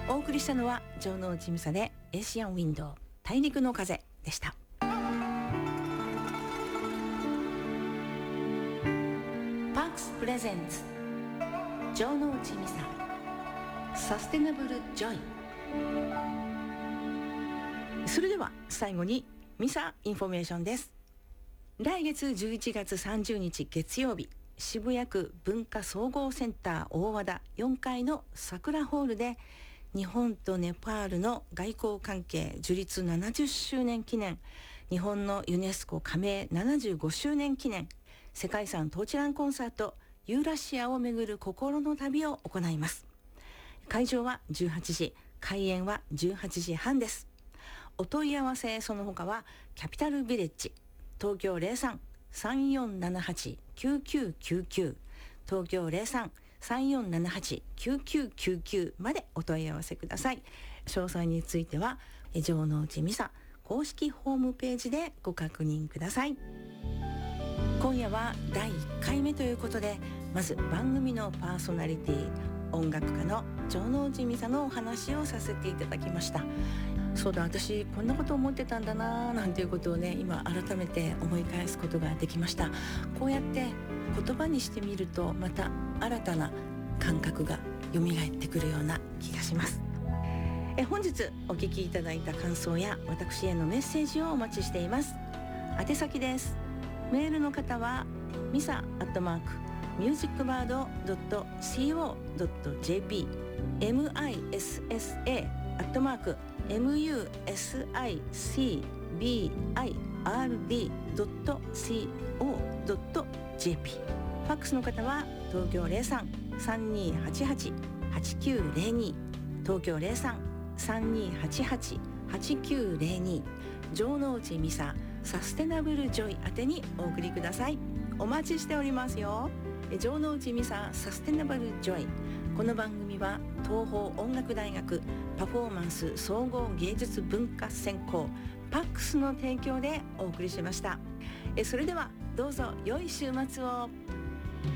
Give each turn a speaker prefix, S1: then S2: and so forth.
S1: お送りしたのは城之内美沙でエーシアンウィンドウ、大陸の風でした。パークスプレゼンツ城之内美沙サステナブルジョイ。それでは最後にミサインフォメーションです。来月11月30日月曜日、渋谷区文化総合センター大和田4階の桜ホールで、日本とネパールの外交関係樹立70周年記念、日本のユネスコ加盟75周年記念世界遺産トーチランコンサートユーラシアをめぐる心の旅を行います。会場は18時、開演は18時半です。お問い合わせその他はキャピタルビレッジ東京 03-3478-9999 東京 03-3478-9999 までお問い合わせください。詳細については城之内美沙公式ホームページでご確認ください。今夜は第1回目ということで、まず番組のパーソナリティ音楽家の城之内美沙のお話をさせていただきました。そうだ、私こんなこと思ってたんだななんていうことをね、今改めて思い返すことができました。こうやって言葉にしてみると、また新たな感覚が蘇ってくるような気がします。本日お聞きいただいた感想や私へのメッセージをお待ちしています。宛先です。メールの方はmisa@musicbird.co.jp misa@musicbird.co.jp。 ファックスの方は東京 03-3288-8902 東京 03-3288-8902 城之内美沙サステナブルジョイ宛てにお送りください。お待ちしておりますよ。城之内美沙サステナブルジョイ。この番組は東邦音楽大学パフォーマンス総合芸術文化専攻パックスの提供でお送りしました。それではどうぞ良い週末を。